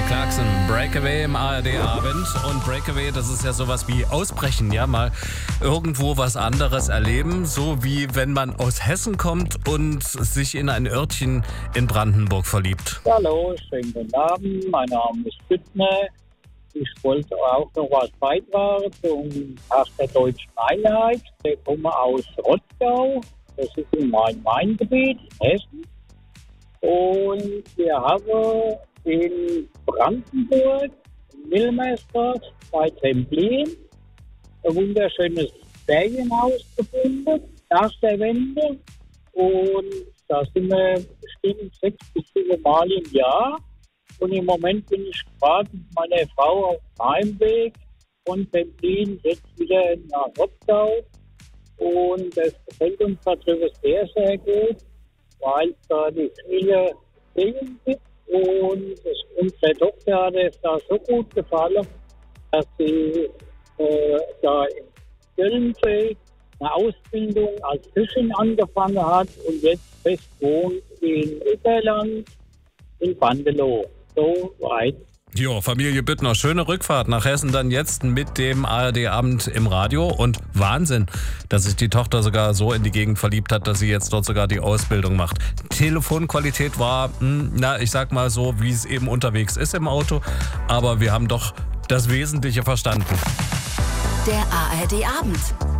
Clarkson, Breakaway im ARD-Abend. Und Breakaway, das ist ja sowas wie Ausbrechen, ja, mal irgendwo was anderes erleben. So wie wenn man aus Hessen kommt und sich in ein Örtchen in Brandenburg verliebt. Hallo, schönen guten Abend. Mein Name ist Büttner. Ich wollte auch noch was beitragen zum Tag der Deutschen Einheit. Ich komme aus Rottgau. Das ist in meinem Main-Gebiet, Hessen. Und wir haben in Brandenburg, in Wilmersdorf, bei Templin, ein wunderschönes Ferienhaus gefunden, nach der Wende. Und da sind wir bestimmt 6 bis 7 Mal im Jahr. Und im Moment bin ich gerade mit meiner Frau auf dem Heimweg von Templin jetzt wieder nach Rottgau. Und das gefällt uns natürlich sehr, sehr gut, weil es da die viele Seen gibt. Und unsere Tochter hat es da so gut gefallen, dass sie da in Göllensee eine Ausbildung als Köchin angefangen hat und jetzt fest wohnt in Überland in Bandelow. So weit. Jo, Familie Büttner, schöne Rückfahrt nach Hessen dann jetzt mit dem ARD-Abend im Radio. Und Wahnsinn, dass sich die Tochter sogar so in die Gegend verliebt hat, dass sie jetzt dort sogar die Ausbildung macht. Telefonqualität war, ich sag mal so, wie es eben unterwegs ist im Auto. Aber wir haben doch das Wesentliche verstanden. Der ARD-Abend.